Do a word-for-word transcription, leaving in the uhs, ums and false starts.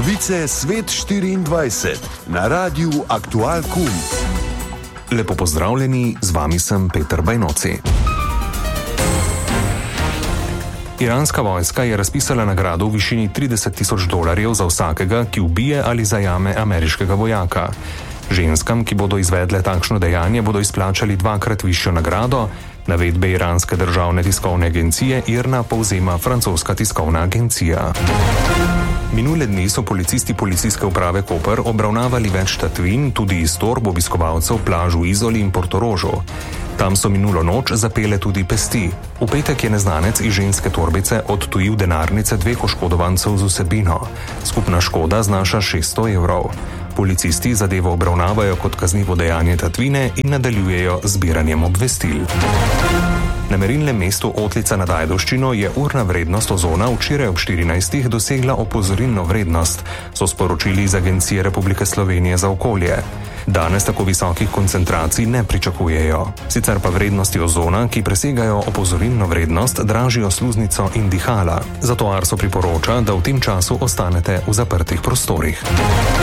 Novice Svet štiriindvajset na Radiu Aktual Kum. Lepo pozdravljeni, z vami sem Peter Bajnoci. Iranska vojska je razpisala nagrado v višini trideset tisoč dolarjev za vsakega, ki ubije ali zajame ameriškega vojaka. Ženskam, ki bodo izvedle takšno dejanje, bodo izplačali dvakrat višjo nagrado. Navedbe iranske državne tiskovne agencije I R N A povzema francoska tiskovna agencija. Minule dni so policisti policijske uprave Koper obravnavali več tatvin, tudi iz torb obiskovalcev plaž v Izoli in Portorožu. Tam so minulo noč zapele tudi pesti. V petek je neznanec iz ženske torbice odtujil denarnice dveh oškodovancev z vsebino. Skupna škoda znaša šeststo evrov. Policisti zadevo obravnavajo kot kaznivo dejanje tatvine in nadaljujejo z zbiranjem obvestil. Na merilnem mestu Otlica nad Ajdovščino je urna vrednost ozona včeraj ob štirinajstih dosegla opozorilno vrednost, so sporočili iz Agencije Republike Slovenije za okolje. Danes tako visokih koncentracij ne pričakujejo. Sicer pa vrednosti ozona, ki presegajo opozorilno vrednost, dražijo sluznico in dihala. Zato Arso priporoča, da v tem času ostanete v zaprtih prostorih.